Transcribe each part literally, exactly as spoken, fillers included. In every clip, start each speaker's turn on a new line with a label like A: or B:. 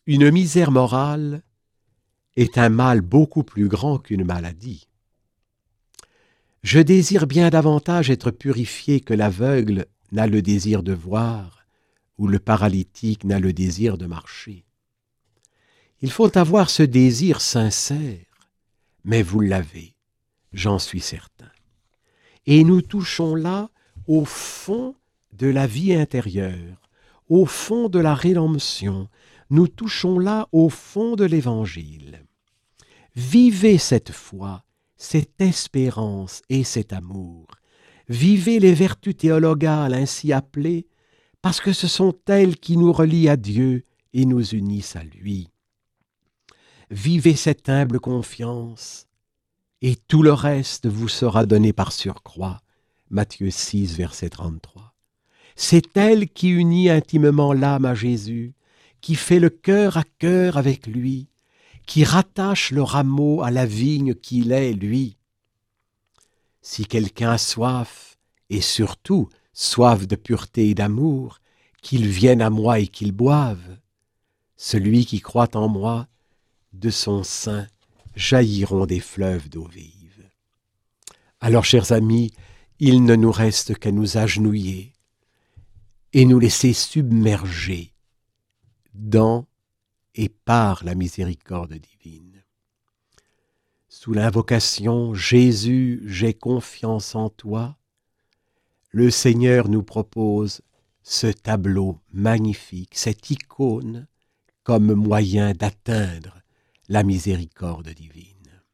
A: Une misère morale est un mal beaucoup plus grand qu'une maladie. Je désire bien davantage être purifié que l'aveugle n'a le désir de voir ou le paralytique n'a le désir de marcher. Il faut avoir ce désir sincère, mais vous l'avez, j'en suis certain. Et nous touchons là au fond de la vie intérieure, au fond de la rédemption, nous touchons là au fond de l'Évangile. Vivez cette foi, cette espérance et cet amour. Vivez les vertus théologales ainsi appelées, parce que ce sont elles qui nous relient à Dieu et nous unissent à lui. Vivez cette humble confiance, et tout le reste vous sera donné par surcroît. Matthieu six, verset trente-trois. C'est elle qui unit intimement l'âme à Jésus, qui fait le cœur à cœur avec lui, qui rattache le rameau à la vigne qu'il est, lui. Si quelqu'un a soif, et surtout soif de pureté et d'amour, qu'il vienne à moi et qu'il boive. Celui qui croit en moi, de son sein jailliront des fleuves d'eau vive. Alors, chers amis, il ne nous reste qu'à nous agenouiller et nous laisser submerger dans et par la miséricorde divine. Sous l'invocation « Jésus, j'ai confiance en toi », le Seigneur nous propose ce tableau magnifique, cette icône, comme moyen d'atteindre la miséricorde divine.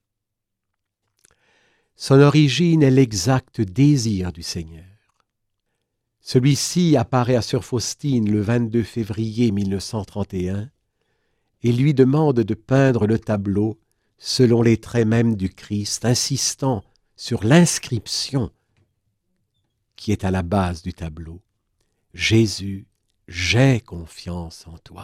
A: Son origine est l'exact désir du Seigneur. Celui-ci apparaît à Sœur Faustine le vingt-deux février mille neuf cent trente et un et lui demande de peindre le tableau selon les traits mêmes du Christ, insistant sur l'inscription qui est à la base du tableau. « Jésus, j'ai confiance en toi ».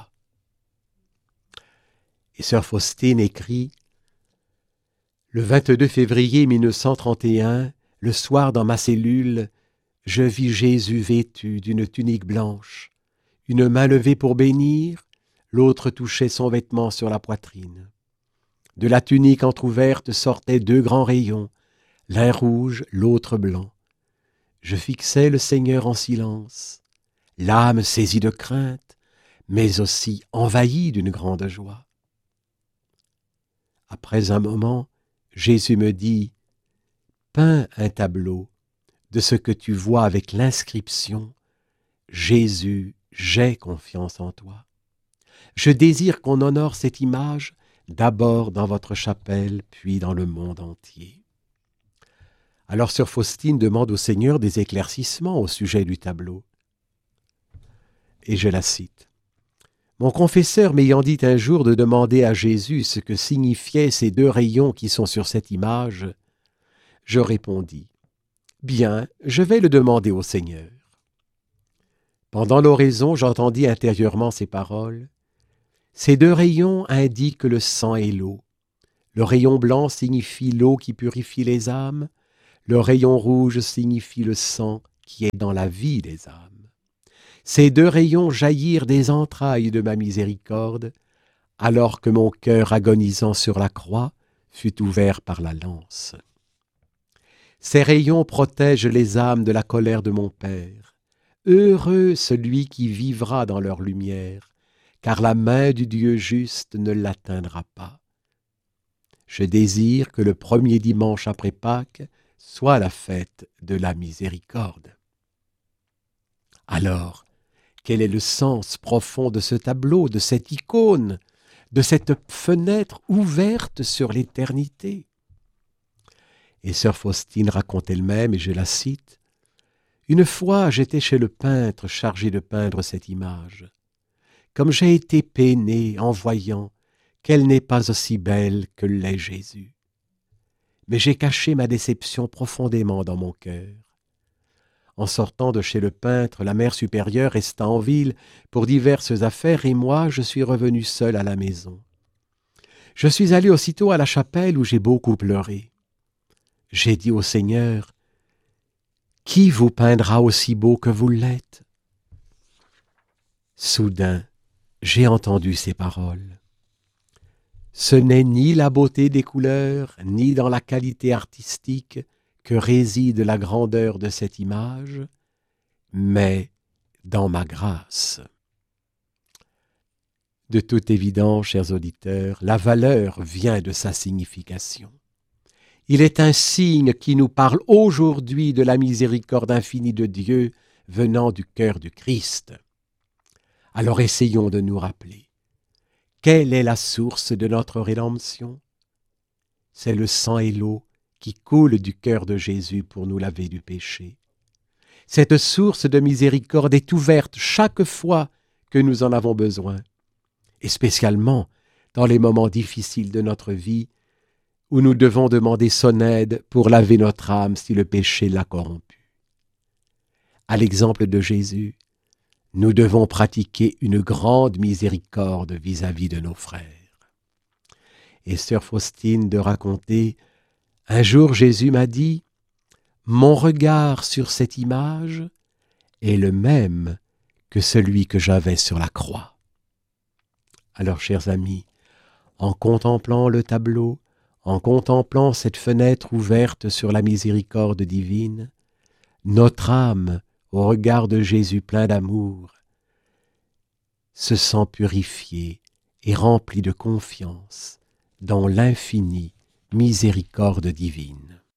A: Et Sœur Faustine écrit « Le vingt-deux février mille neuf cent trente et un, le soir dans ma cellule, je vis Jésus vêtu d'une tunique blanche, une main levée pour bénir, l'autre touchait son vêtement sur la poitrine. De la tunique entr'ouverte sortaient deux grands rayons, l'un rouge, l'autre blanc. Je fixais le Seigneur en silence, l'âme saisie de crainte, mais aussi envahie d'une grande joie. Après un moment, Jésus me dit « Peins un tableau de ce que tu vois avec l'inscription « Jésus, j'ai confiance en toi ». Je désire qu'on honore cette image d'abord dans votre chapelle, puis dans le monde entier. » Alors Sœur Faustine demande au Seigneur des éclaircissements au sujet du tableau. Et je la cite. « Mon confesseur m'ayant dit un jour de demander à Jésus ce que signifiaient ces deux rayons qui sont sur cette image, je répondis, « Bien, je vais le demander au Seigneur. » Pendant l'oraison, j'entendis intérieurement ces paroles. Ces deux rayons indiquent le sang et l'eau. Le rayon blanc signifie l'eau qui purifie les âmes. Le rayon rouge signifie le sang qui est dans la vie des âmes. Ces deux rayons jaillirent des entrailles de ma miséricorde, alors que mon cœur agonisant sur la croix fut ouvert par la lance. Ces rayons protègent les âmes de la colère de mon Père. Heureux celui qui vivra dans leur lumière, car la main du Dieu juste ne l'atteindra pas. Je désire que le premier dimanche après Pâques soit la fête de la miséricorde. Alors, quel est le sens profond de ce tableau, de cette icône, de cette fenêtre ouverte sur l'éternité? Et Sœur Faustine raconte elle-même, et je la cite, « Une fois, j'étais chez le peintre chargé de peindre cette image. Comme j'ai été peiné en voyant qu'elle n'est pas aussi belle que l'est Jésus. Mais j'ai caché ma déception profondément dans mon cœur. En sortant de chez le peintre, la mère supérieure resta en ville pour diverses affaires et moi, je suis revenu seul à la maison. Je suis allé aussitôt à la chapelle où j'ai beaucoup pleuré. J'ai dit au Seigneur, « Qui vous peindra aussi beau que vous l'êtes ?» Soudain, j'ai entendu ces paroles. Ce n'est ni la beauté des couleurs, ni dans la qualité artistique que réside la grandeur de cette image, mais dans ma grâce. De toute évidence, chers auditeurs, la valeur vient de sa signification. Il est un signe qui nous parle aujourd'hui de la miséricorde infinie de Dieu venant du cœur du Christ. Alors essayons de nous rappeler. Quelle est la source de notre rédemption? C'est le sang et l'eau qui coulent du cœur de Jésus pour nous laver du péché. Cette source de miséricorde est ouverte chaque fois que nous en avons besoin, et spécialement dans les moments difficiles de notre vie où nous devons demander son aide pour laver notre âme si le péché l'a corrompue. À l'exemple de Jésus, nous devons pratiquer une grande miséricorde vis-à-vis de nos frères. Et sœur Faustine de raconter, un jour Jésus m'a dit, « Mon regard sur cette image est le même que celui que j'avais sur la croix. » Alors, chers amis, en contemplant le tableau, en contemplant cette fenêtre ouverte sur la miséricorde divine, notre âme, au regard de Jésus plein d'amour, se sent purifiée et remplie de confiance dans l'infinie miséricorde divine.